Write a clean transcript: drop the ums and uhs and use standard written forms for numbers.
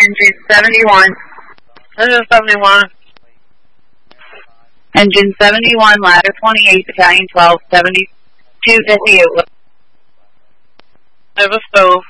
Engine 71. This is 71. Engine 71, ladder 28, battalion 12, 72 to you. I have a stove.